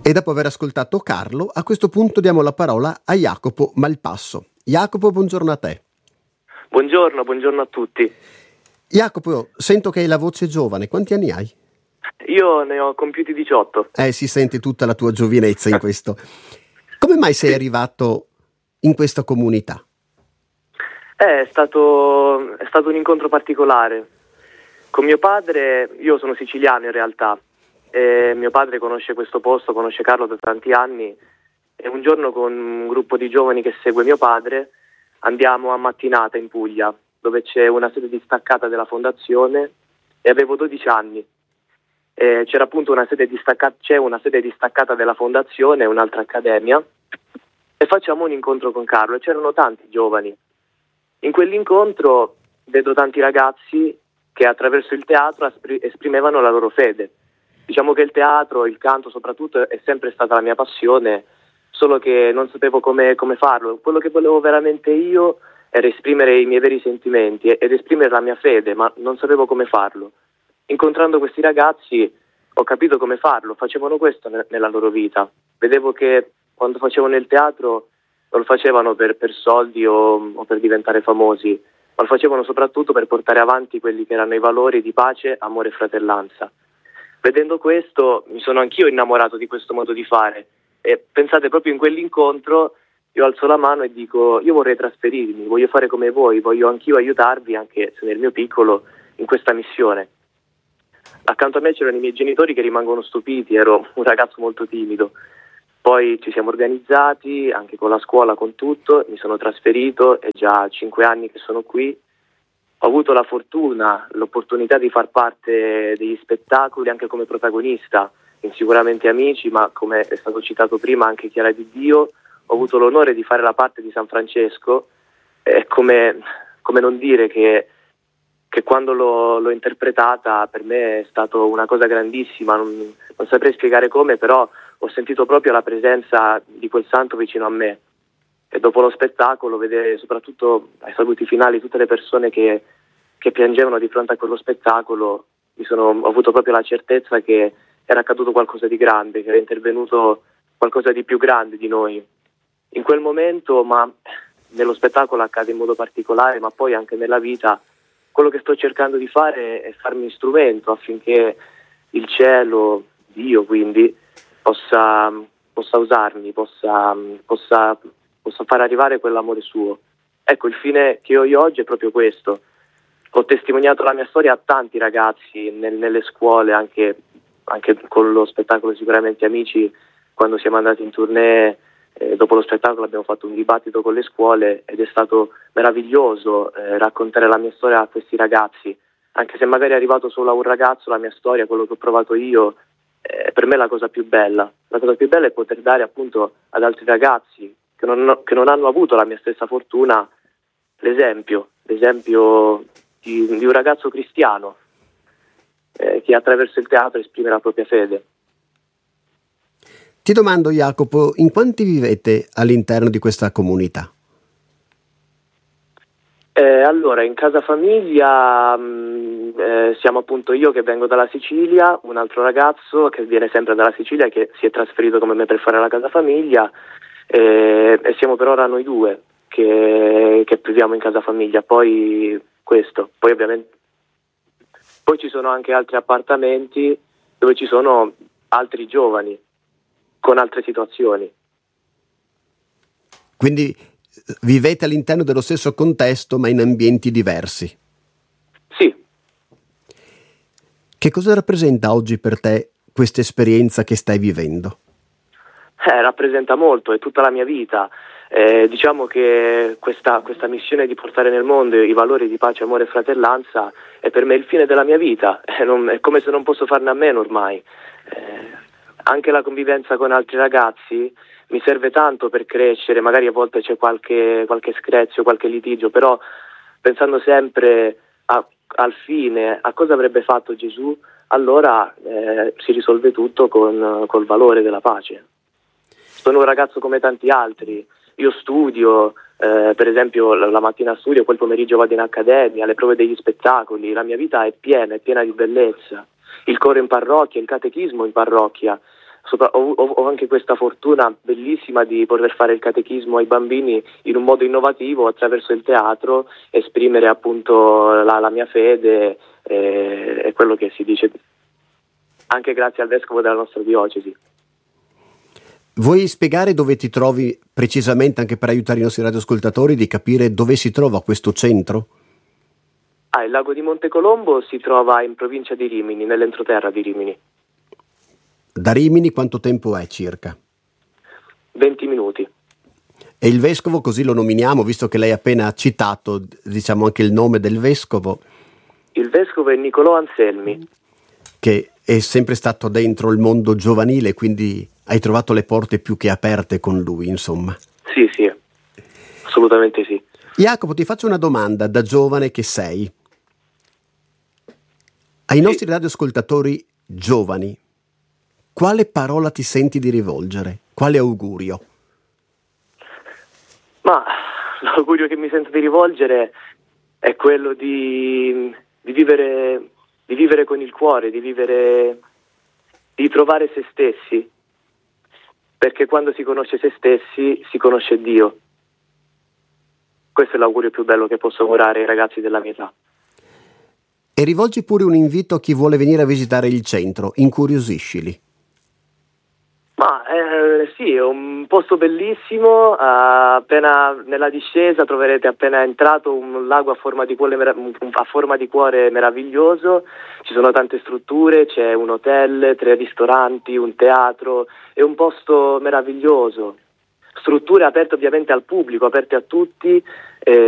E dopo aver ascoltato Carlo, a questo punto diamo la parola a Jacopo Malpasso. Jacopo, buongiorno a te. Buongiorno a tutti. Jacopo, sento che hai la voce giovane. Quanti anni hai? Io ne ho compiuti 18. Si sente tutta la tua giovinezza in questo. Come mai sei arrivato in questa comunità? È stato un incontro particolare. Con mio padre, io sono siciliano in realtà, e mio padre conosce questo posto, conosce Carlo da tanti anni, e un giorno con un gruppo di giovani che segue mio padre andiamo a Mattinata in Puglia, dove c'è una sede distaccata della fondazione, e avevo 12 anni. C'era appunto c'è una sede distaccata della fondazione, un'altra accademia, e facciamo un incontro con Carlo, e c'erano tanti giovani. In quell'incontro vedo tanti ragazzi che attraverso il teatro esprimevano la loro fede. Diciamo che il teatro, il canto soprattutto, è sempre stata la mia passione, solo che non sapevo come farlo. Quello che volevo veramente io era esprimere i miei veri sentimenti ed esprimere la mia fede, ma non sapevo come farlo. Incontrando questi ragazzi ho capito come farlo, facevano questo nella loro vita. Vedevo che quando facevano il teatro non lo facevano per soldi o per diventare famosi, ma lo facevano soprattutto per portare avanti quelli che erano i valori di pace, amore e fratellanza. Vedendo questo mi sono anch'io innamorato di questo modo di fare, e pensate, proprio in quell'incontro io alzo la mano e dico: io vorrei trasferirmi, voglio fare come voi, voglio anch'io aiutarvi, anche se nel mio piccolo, in questa missione. Accanto a me c'erano i miei genitori che rimangono stupiti, ero un ragazzo molto timido. Poi ci siamo organizzati, anche con la scuola, con tutto, mi sono trasferito, è già 5 anni che sono qui. Ho avuto la fortuna, l'opportunità di far parte degli spettacoli anche come protagonista, in Sicuramente Amici, ma come è stato citato prima anche Chiara Di Dio. Ho avuto l'onore di fare la parte di San Francesco, come non dire che quando l'ho interpretata per me è stata una cosa grandissima, non saprei spiegare come, però ho sentito proprio la presenza di quel santo vicino a me. E dopo lo spettacolo, vedere soprattutto ai saluti finali tutte le persone che piangevano di fronte a quello spettacolo, ho avuto proprio la certezza che era accaduto qualcosa di grande, che era intervenuto qualcosa di più grande di noi. In quel momento, ma nello spettacolo accade in modo particolare, ma poi anche nella vita, quello che sto cercando di fare è farmi strumento affinché il cielo, Dio quindi, possa usarmi, possa far arrivare quell'amore suo. Ecco, il fine che ho io oggi è proprio questo. Ho testimoniato la mia storia a tanti ragazzi nelle scuole, anche con lo spettacolo Sicuramente Amici, quando siamo andati in tournée. Dopo lo spettacolo abbiamo fatto un dibattito con le scuole ed è stato meraviglioso raccontare la mia storia a questi ragazzi, anche se magari è arrivato solo a un ragazzo la mia storia, quello che ho provato io. Per me la cosa più bella è poter dare appunto ad altri ragazzi che non hanno avuto la mia stessa fortuna l'esempio di un ragazzo cristiano che attraverso il teatro esprime la propria fede. Ti domando, Jacopo, in quanti vivete all'interno di questa comunità? Allora, in casa famiglia siamo appunto io che vengo dalla Sicilia, un altro ragazzo che viene sempre dalla Sicilia che si è trasferito come me per fare la casa famiglia, e siamo per ora noi due che viviamo in casa famiglia. Poi ovviamente poi ci sono anche altri appartamenti dove ci sono altri giovani con altre situazioni. Quindi vivete all'interno dello stesso contesto ma in ambienti diversi? Sì. Che cosa rappresenta oggi per te questa esperienza che stai vivendo? Rappresenta molto, è tutta la mia vita. Diciamo che questa missione di portare nel mondo i valori di pace, amore e fratellanza è per me il fine della mia vita. È come se non posso farne a meno ormai. Anche la convivenza con altri ragazzi mi serve tanto per crescere. Magari a volte c'è qualche screzio, qualche litigio, però pensando sempre al fine, a cosa avrebbe fatto Gesù, allora si risolve tutto col valore della pace. Sono un ragazzo come tanti altri, io studio, per esempio la mattina studio, poi il pomeriggio vado in accademia, alle prove degli spettacoli, la mia vita è piena di bellezza. Il coro in parrocchia, il catechismo in parrocchia, ho anche questa fortuna bellissima di poter fare il catechismo ai bambini in un modo innovativo attraverso il teatro, esprimere appunto la mia fede e quello che si dice, anche grazie al vescovo della nostra diocesi. Vuoi spiegare dove ti trovi precisamente, anche per aiutare i nostri radioascoltatori di capire dove si trova questo centro? Il lago di Montecolombo si trova in provincia di Rimini, nell'entroterra di Rimini. Da Rimini quanto tempo è circa? 20 minuti. E il vescovo, così lo nominiamo, visto che lei ha appena citato, diciamo anche il nome del vescovo? Il vescovo è Nicolò Anselmi. Che è sempre stato dentro il mondo giovanile, quindi hai trovato le porte più che aperte con lui, insomma. Sì, assolutamente sì. Jacopo, ti faccio una domanda da giovane che sei. Ai nostri radioascoltatori giovani, quale parola ti senti di rivolgere? Quale augurio? Ma l'augurio che mi sento di rivolgere è quello di vivere con il cuore, di trovare se stessi, perché quando si conosce se stessi si conosce Dio. Questo è l'augurio più bello che posso augurare ai ragazzi della mia età. E rivolgi pure un invito a chi vuole venire a visitare il centro, incuriosiscili. Ma sì, è un posto bellissimo, appena nella discesa troverete appena entrato un lago a forma di cuore meraviglioso, ci sono tante strutture, c'è un hotel, 3 ristoranti, un teatro, è un posto meraviglioso. Strutture aperte ovviamente al pubblico, aperte a tutti,